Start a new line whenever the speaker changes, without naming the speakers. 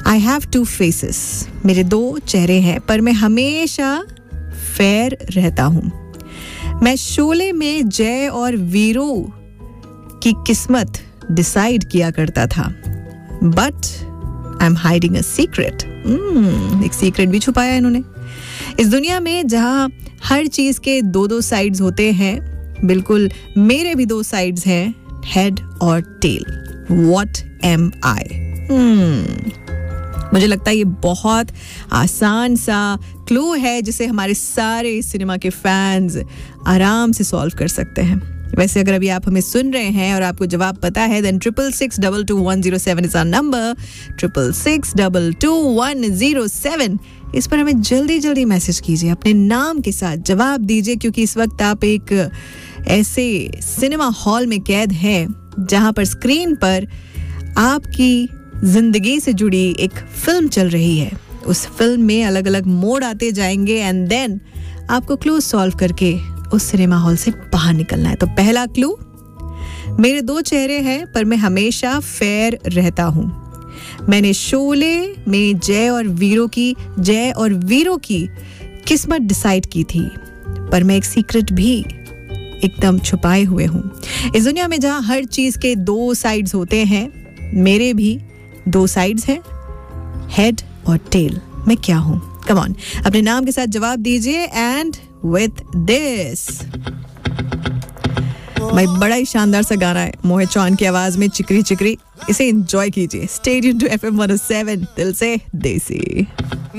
I have to faces, मेरे दो चेहरे हैं पर मैं हमेशा फेयर रहता हूँ. मैं शोले में जय और वीरों की किस्मत डिसाइड किया करता था, but I am hiding a secret. एक सीक्रेट भी छुपाया इन्होंने. इस दुनिया में जहाँ हर चीज के दो दो साइड्स होते हैं, बिल्कुल मेरे भी दो साइड्स हैं, हेड और टेल. व्हाट एम आई? मुझे लगता है ये बहुत आसान सा क्लू है जिसे हमारे सारे सिनेमा के फैंस आराम से सॉल्व कर सकते हैं. वैसे अगर अभी आप हमें सुन रहे हैं और आपको जवाब पता है, देन 66622107 इज आवर नंबर. 66622107. इस पर हमें जल्दी जल्दी मैसेज कीजिए, अपने नाम के साथ जवाब दीजिए, क्योंकि इस वक्त आप एक ऐसे सिनेमा हॉल में कैद हैं जहां पर स्क्रीन पर आपकी जिंदगी से जुड़ी एक फिल्म चल रही है. उस फिल्म में अलग अलग मोड आते जाएंगे एंड देन आपको क्लू सॉल्व करके उस सिनेमा हॉल से बाहर निकलना है. तो पहला क्लू, मेरे दो चेहरे हैं पर मैं हमेशा फेयर रहता हूं. मैंने शोले में जय और वीरों की किस्मत डिसाइड की थी, पर मैं एक सीक्रेट भी एकदम छुपाए हुए हूं. इस दुनिया में जहां हर चीज के दो साइड्स होते हैं, मेरे भी दो साइड्स हैं, हेड और टेल. मैं क्या हूं? कम ऑन, अपने नाम के साथ जवाब दीजिए. एंड विथ दिस, भाई बड़ा ही शानदार सा गाना है मोहित चौहान की आवाज में, चिकरी चिकरी. इसे एंजॉय कीजिए. स्टे ट्यून्ड टू FM 107, दिल से देसी.